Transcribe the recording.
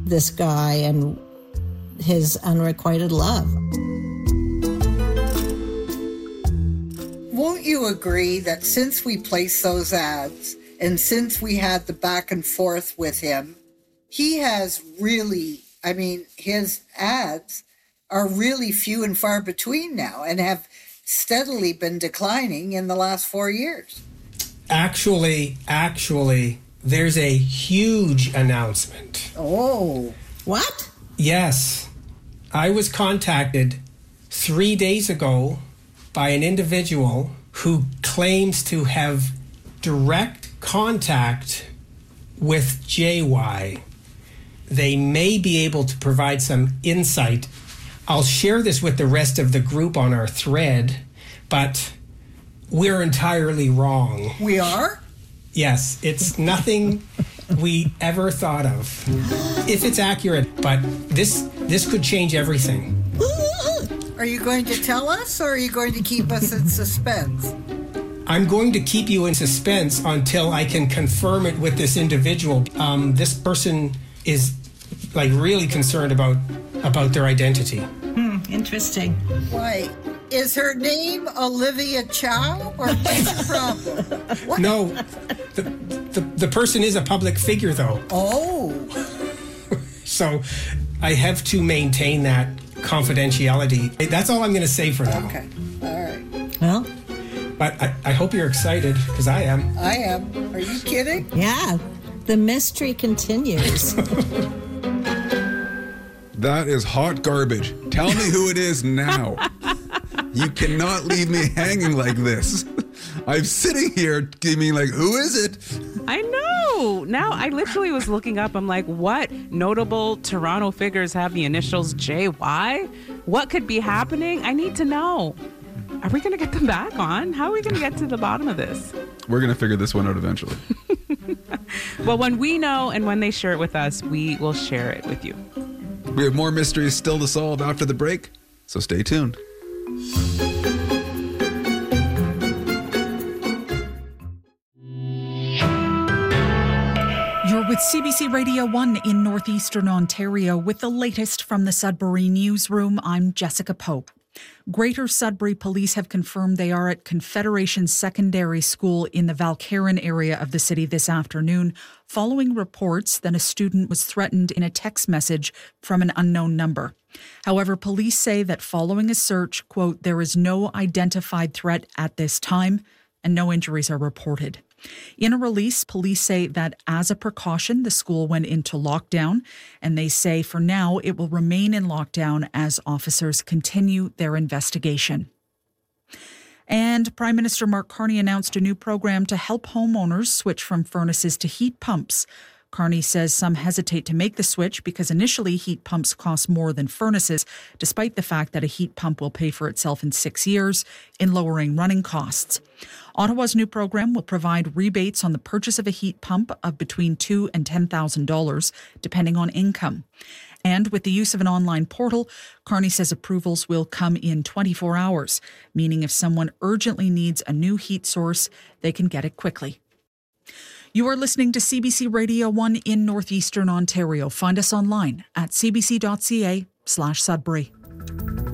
this guy and his unrequited love. Won't you agree that since we placed those ads and since we had the back and forth with him, he has really, his ads are really few and far between now and have steadily been declining in the last 4 years. Actually, there's a huge announcement. Oh. What? Yes. I was contacted 3 days ago by an individual who claims to have direct contact with JY. They may be able to provide some insight. I'll share this with the rest of the group on our thread, but we're entirely wrong. We are? Yes, it's nothing we ever thought of. If it's accurate, but this could change everything. Are you going to tell us, or are you going to keep us in suspense? I'm going to keep you in suspense until I can confirm it with this individual. This person is really concerned about their identity. Interesting. Why? Is her name Olivia Chow, or what's the problem? What? No, the person is a public figure, though. Oh. So I have to maintain that confidentiality. That's all I'm going to say for now. Okay. All right. Well, but I hope you're excited, because I am. I am. Are you kidding? yeah, the mystery continues. That is hot garbage. Tell me who it is now. You cannot leave me hanging like this. I'm sitting here giving who is it? I know. Now I literally was looking up. I'm like, what notable Toronto figures have the initials JY? What could be happening? I need to know. Are we going to get them back on? How are we going to get to the bottom of this? We're going to figure this one out eventually. Well, when we know and when they share it with us, we will share it with you. We have more mysteries still to solve after the break, so stay tuned. You're with CBC Radio 1 in Northeastern Ontario with the latest from the Sudbury newsroom. I'm Jessica Pope. Greater Sudbury Police have confirmed they are at Confederation Secondary School in the Valcaron area of the city this afternoon, following reports that a student was threatened in a text message from an unknown number. However, police say that following a search, quote, there is no identified threat at this time and no injuries are reported. In a release, police say that as a precaution, the school went into lockdown, and they say for now it will remain in lockdown as officers continue their investigation. And Prime Minister Mark Carney announced a new program to help homeowners switch from furnaces to heat pumps. Carney says some hesitate to make the switch because initially heat pumps cost more than furnaces, despite the fact that a heat pump will pay for itself in 6 years in lowering running costs. Ottawa's new program will provide rebates on the purchase of a heat pump of between $2,000 and $10,000, depending on income. And with the use of an online portal, Carney says approvals will come in 24 hours, meaning if someone urgently needs a new heat source, they can get it quickly. You are listening to CBC Radio 1 in Northeastern Ontario. Find us online at cbc.ca/Sudbury.